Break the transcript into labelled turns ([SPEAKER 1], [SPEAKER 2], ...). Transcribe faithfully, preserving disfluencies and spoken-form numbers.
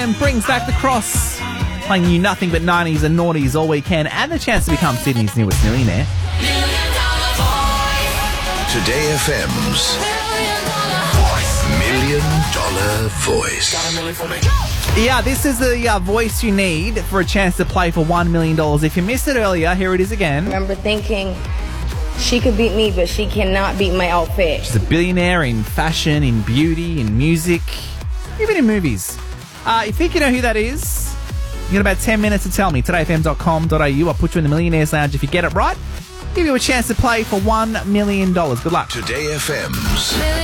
[SPEAKER 1] M brings back the Cross, playing you nothing but nineties and noughties all weekend, and the chance to become Sydney's newest millionaire.
[SPEAKER 2] Today F M's Million Dollar Voice.
[SPEAKER 1] Yeah, this is the uh, voice you need for a chance to play for one million dollars. If you missed it earlier, here it is again.
[SPEAKER 3] I remember thinking she could beat me, but she cannot beat my outfit.
[SPEAKER 1] She's a billionaire in fashion, in beauty, in music, even in movies. Uh, you think you know who that is? You got about ten minutes to tell me. today f m dot com dot a u. I'll put you in the Millionaires Lounge. If you get it right, give you a chance to play for one million dollars. Good luck.
[SPEAKER 2] Today F M's